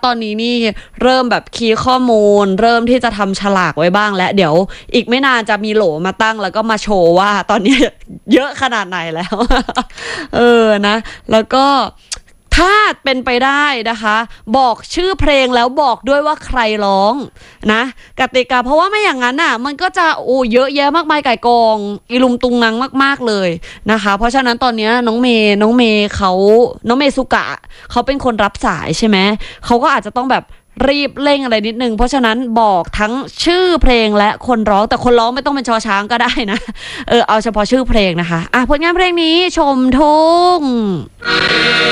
ตอนนี้นี่เริ่มแบบคีย์ข้อมูลเริ่มที่จะทำฉลากไว้บ้างแล้วเดี๋ยวอีกไม่นานจะมีโหลมาตั้งแล้วก็มาโชว์ว่าตอนนี้เยอะขนาดไหนแล้ว นะแล้วก็ถ้าเป็นไปได้นะคะบอกชื่อเพลงแล้วบอกด้วยว่าใครร้องนะกติกาเพราะว่าไม่อย่างนั้นน่ะมันก็จะเยอะแยะมากมายไก่กองอีลุมตุงนังมากๆเลยนะคะเพราะฉะนั้นตอนนี้น้องเมย์เขาน้องเมย์สุกะเขาเป็นคนรับสายใช่ไหมเขาก็อาจจะต้องแบบรีบเร่งอะไรนิดนึงเพราะฉะนั้นบอกทั้งชื่อเพลงและคนร้องแต่คนร้องไม่ต้องเป็นชอช้างก็ได้นะเอาเฉพาะชื่อเพลงนะคะผลงานเพลงนี้ชมทุ่ง